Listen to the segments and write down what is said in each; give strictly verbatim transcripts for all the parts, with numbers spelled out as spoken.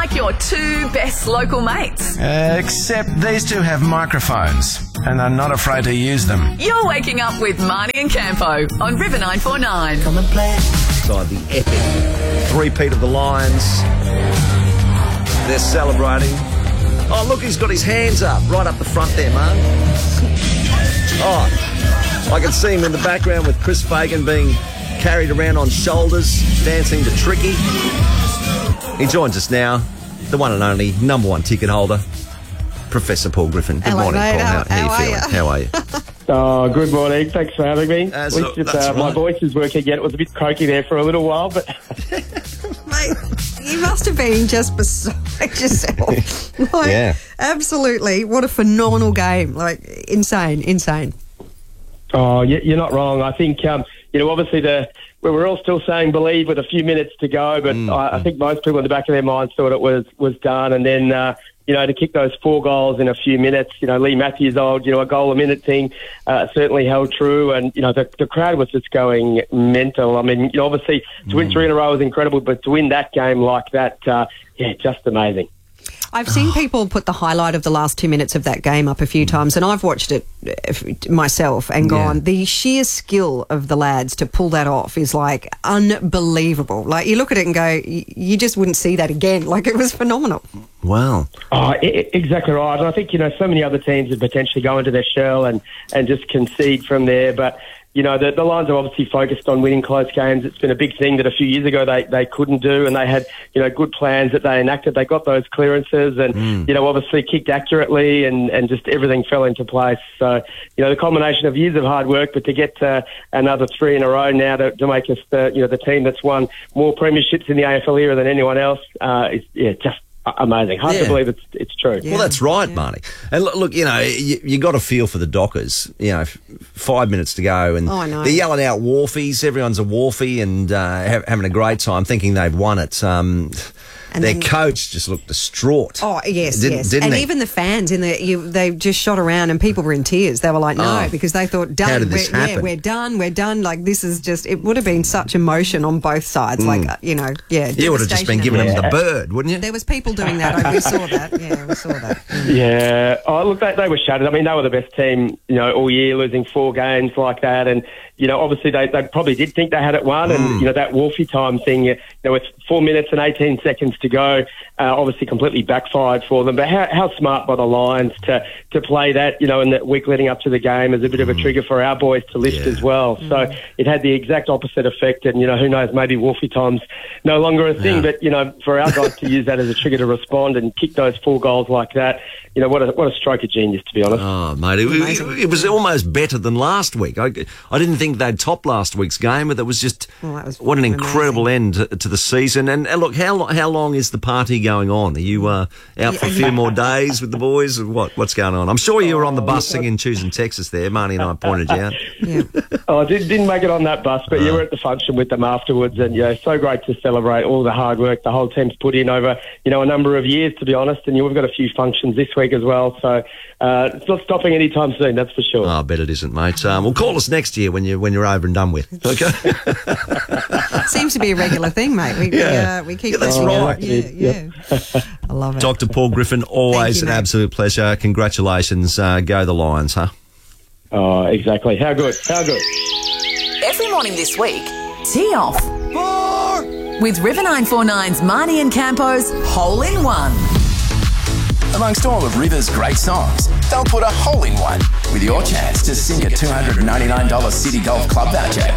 like your two best local mates. Uh, except these two have microphones and are not afraid to use them. You're waking up with Marnie and Campo on River nine four nine. Come and play. Side the epic three-peat of the Lions. They're celebrating. Oh, look, he's got his hands up, right up the front there, man. Oh, I can see him in the background with Chris Fagan being carried around on shoulders, dancing to Tricky. He joins us now, the one and only number one ticket holder, Professor Paul Griffin. Good Hello, morning, mate. Paul. How, How, how, how are you feeling? How are you? Oh, good morning. Thanks for having me. That's At least a- it's, that's uh, My right. voice is working again. It was a bit croaky there for a little while, but Mate, you must have been just beside yourself. Like, Yeah. Absolutely. What a phenomenal game. Like, insane, insane. oh, you- you're not wrong. I think um, you know, obviously the well, we're all still saying believe with a few minutes to go, but Mm, I, I think most people in the back of their minds thought it was was done, and then. Uh, You know, to kick those four goals in a few minutes, you know, Lee Matthews' old, you know, a goal a minute thing uh, certainly held true. And, you know, the, the crowd was just going mental. I mean, you know, obviously to win three in a row was incredible, but to win that game like that, uh, yeah, just amazing. I've seen people put the highlight of the last two minutes of that game up a few times, and I've watched it uh, myself and gone, Yeah. the sheer skill of the lads to pull that off is, like, unbelievable. Like, you look at it and go, y- you just wouldn't see that again. Like, it was phenomenal. Wow. Oh, I- I- exactly right. And I think, you know, so many other teams would potentially go into their shell and, and just concede from there. But, you know, the, the Lions are obviously focused on winning close games. It's been a big thing that a few years ago they, they couldn't do, and they had, you know, good plans that they enacted. They got those clearances and, Mm. you know, obviously kicked accurately, and, and just everything fell into place. So, you know, the combination of years of hard work, but to get uh, another three in a row now to, to make us, the, you know, the team that's won more premierships in the A F L era than anyone else, uh, is, yeah, just amazing. Hard Yeah. to believe it's it's true. Yeah. Well, that's right, yeah. Marnie. And look, look, you know, you, you got a feel for the Dockers. You know, f- five minutes to go, and Oh, I know. they're yelling out Wharfies. Everyone's a Wharfie and uh, ha- having a great time, thinking they've won it. Um, And their then- coach just looked distraught. Oh, yes, didn't, yes. Didn't and he? even the fans, in the you, they just shot around and people were in tears. They were like, no, Oh. because they thought, done. How did this we're, yeah, happen? we're done, we're done. Like, this is just, it would have been such emotion on both sides. Like, uh, you know, yeah. you would have just been devastation giving and- them the bird, wouldn't you? There was people doing that. We saw that. Yeah, we saw that. Yeah. Oh, look, they, they were shattered. I mean, they were the best team, you know, all year, losing four games like that. And, you know, obviously they, they probably did think they had it won. And, you know, that Wolfie time thing, you know, with four minutes and eighteen seconds to go, uh, obviously completely backfired for them. But how, how smart by the Lions to, to play that, you know, in the week leading up to the game as a bit of a trigger for our boys to lift Yeah. as well. So it had the exact opposite effect. And, you know, who knows, maybe Wolfie time's no longer a thing. Yeah. But, you know, for our guys to use that as a trigger to respond and kick those four goals like that, you know, what a what a stroke of genius, to be honest. Oh, mate, it, it, it was almost better than last week. I, I didn't think they'd top last week's game, but that was just Well, that was what an amazing. incredible end to, to the season. And, and look, how lo- how long is the party going on? Are you uh, out for a few more days with the boys? Or what what's going on? I'm sure you were on the bus singing "Choosing Texas" there. Marnie and I pointed you out. Yeah. Oh, I did, didn't make it on that bus, but you were at the function with them afterwards, and yeah, so great to celebrate all the hard work the whole team's put in over, you know, a number of years, to be honest. And you know, we've got a few functions this week as well, so uh, it's not stopping anytime soon, that's for sure. Oh, I bet it isn't, mate. Um, well, call us next year when you when you're over and done with. Okay. Seems to be a regular thing, mate. We, Yeah. we, uh, we keep Yeah, that's doing right. it. Yeah, yeah. I love it. Doctor Paul Griffin, always Thank you, an mate. absolute pleasure. Congratulations. Uh, go the Lions, huh? Oh, exactly. How good, how good. Every morning this week, tee off with River nine four nine's Marnie and Campo's Hole in One. Amongst all of River's great songs, they'll put a hole in one with your chance to sing a two hundred ninety-nine dollars City Golf Club voucher.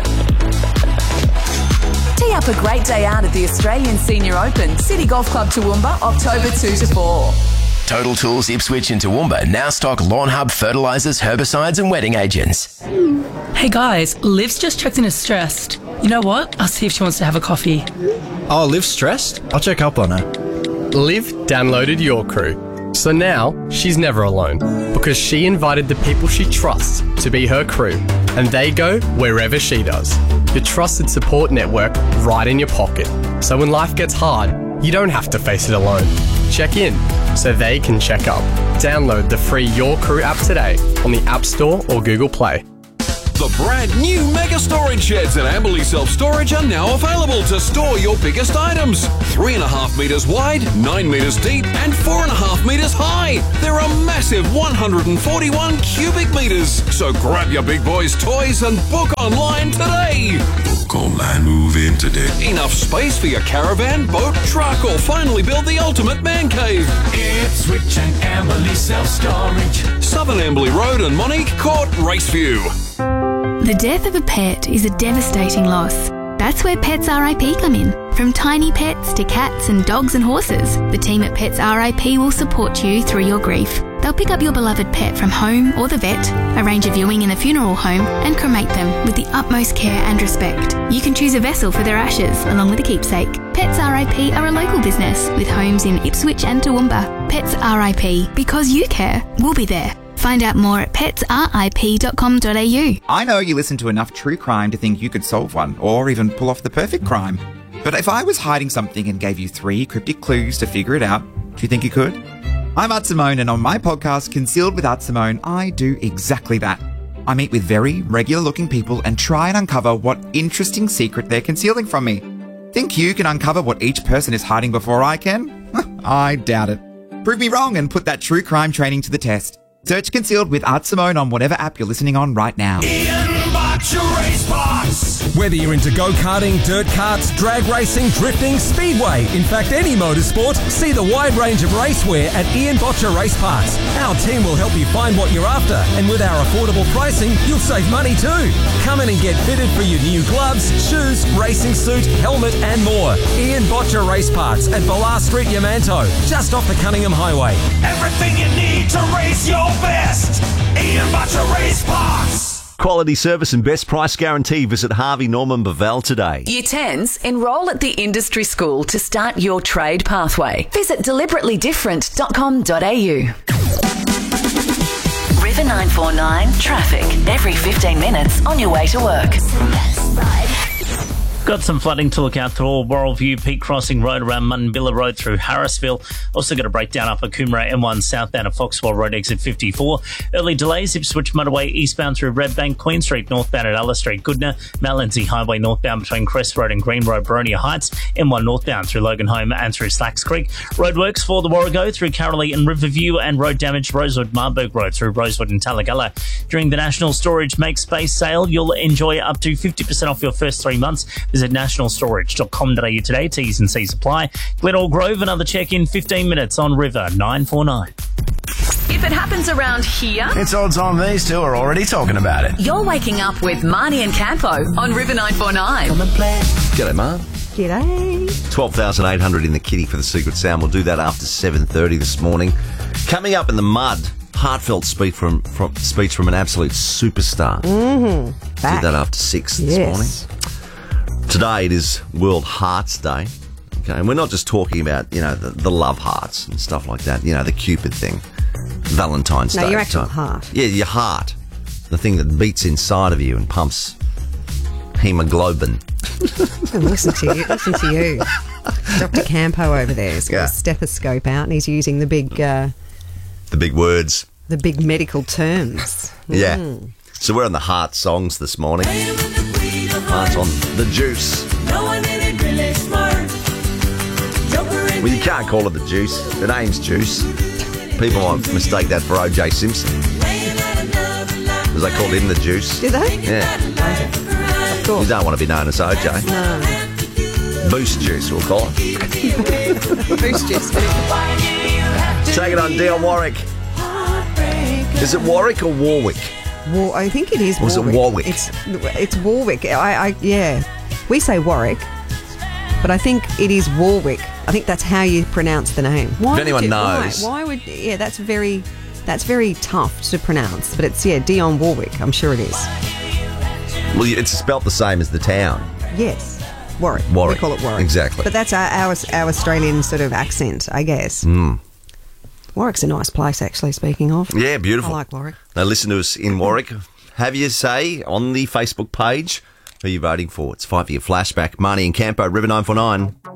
Tee up a great day out at the Australian Senior Open, City Golf Club Toowoomba, October second to fourth. Total Tools Ipswich and Toowoomba now stock Lawn Hub fertilisers, herbicides and wetting agents. Hey guys, Liv's just checked in as stressed. You know what? I'll see if she wants to have a coffee. Oh, Liv's stressed? I'll check up on her. Liv downloaded Your Crew. So now she's never alone because she invited the people she trusts to be her crew, and they go wherever she does. Your trusted support network right in your pocket. So when life gets hard, you don't have to face it alone. Check in so they can check up. Download the free Your Crew app today on the App Store or Google Play. The brand new mega storage sheds at Amberley Self Storage are now available to store your biggest items. Three and a half metres wide, nine metres deep, and four and a half metres high. They're a massive one hundred forty-one cubic metres. So grab your big boys' toys and book online today. Book online, move in today. Enough space for your caravan, boat, truck, or finally build the ultimate man cave. Ipswich and Amberley Self Storage. Southern Amberley Road and Monique Court, Raceview. The death of a pet is a devastating loss. That's where Pets R I P come in. From tiny pets to cats and dogs and horses, the team at Pets R I P will support you through your grief. They'll pick up your beloved pet from home or the vet, arrange a viewing in a funeral home, and cremate them with the utmost care and respect. You can choose a vessel for their ashes, along with a keepsake. Pets R I P are a local business with homes in Ipswich and Toowoomba. Pets R I P, because you care, we'll be there. Find out more at pets r i p dot com dot a u. I know you listen to enough true crime to think you could solve one, or even pull off the perfect crime. But if I was hiding something and gave you three cryptic clues to figure it out, do you think you could? I'm Art Simone, and on my podcast, Concealed with Art Simone, I do exactly that. I meet with very regular-looking people and try and uncover what interesting secret they're concealing from me. Think you can uncover what each person is hiding before I can? I doubt it. Prove me wrong and put that true crime training to the test. Search Concealed with Art Simone on whatever app you're listening on right now. Ian Butcher Race Parts. Whether you're into go-karting, dirt carts, drag racing, drifting, speedway, in fact any motorsport, see the wide range of racewear at Ian Botcher Race Parts. Our team will help you find what you're after, and with our affordable pricing, you'll save money too. Come in and get fitted for your new gloves, shoes, racing suit, helmet and more. Ian Botcher Race Parts at Ballar Street, Yamanto, just off the Cunningham Highway. Everything you need to race your best. Ian Butcher Race Parts. Quality service and best price guarantee. Visit Harvey Norman Bavel today. Year tens, enrol at the industry school to start your trade pathway. Visit deliberately different dot com dot a u. River nine four nine traffic every fifteen minutes on your way to work. Got some flooding to look out for Worrell View, Peak Crossing Road around Muttonbilla Road through Harrisville. Also got a breakdown up at Coomera M one southbound at Foxwell Road exit fifty-four. Early delays, Ipswich Motorway eastbound through Redbank, Queen Street northbound at Ella Street, Goodna, Mount Lindsay Highway northbound between Crest Road and Green Road, Boronia Heights, M one northbound through Logan Home and through Slacks Creek. Roadworks for the Warrego through Carolee and Riverview, and road damage Rosewood Marburg Road through Rosewood and Talagalla. During the National Storage Make Space sale, you'll enjoy up to fifty percent off your first three months. Visit national storage dot com dot a u today. T's and C's apply. Glenelg Grove, another check in fifteen minutes on River nine four nine. If it happens around here, It's odds on these two are already talking about it. you're waking up with Marnie and Campo on River nine four nine. G'day, Mark. G'day. twelve thousand eight hundred in the kitty for the Secret Sound. We'll do that after seven thirty this morning. Coming up in the mud, heartfelt speech from, from, speech from an absolute superstar. Mm-hmm. Do that after six this Yes. morning. Today it is World Hearts Day. Okay, and we're not just talking about, you know, the, the love hearts and stuff like that, you know, the Cupid thing. Valentine's No, Day. your actual time. heart. Yeah, your heart. The thing that beats inside of you and pumps hemoglobin. Listen to you. Listen to you. Doctor Campo over there has got Yeah. a stethoscope out and he's using the big, uh, The big words. the big medical terms. Yeah. Mm. So we're on the heart songs this morning. Hearts on the juice. Well, you can't call it the juice. The name's Juice. People might mistake that for O J Simpson. Because they called him the Juice. Did they? Yeah. Of course. You don't want to be known as O J. No. Boost Juice, we'll call it. Boost juice. Take it on Dion Warwick. Is it Warwick or Warwick? War- I think it is Or is it Warwick. Warwick? It's it's Warwick. I, I yeah. We say Warwick, but I think it is Warwick. I think that's how you pronounce the name. Why If would anyone you- knows. Why, why would yeah, that's very that's very tough to pronounce, but it's yeah, Dion Warwick. I'm sure it is. Well, it's spelt the same as the town. Yes. Warwick. Warwick. We call it Warwick. Exactly. But that's our, our our Australian sort of accent, I guess. Mm. Warwick's a nice place, actually, speaking of. Yeah, beautiful. I like Warwick. Now listen to us in Warwick. Have your say on the Facebook page. Who are you voting for? It's five for your flashback. Marnie and Campo, River nine four nine.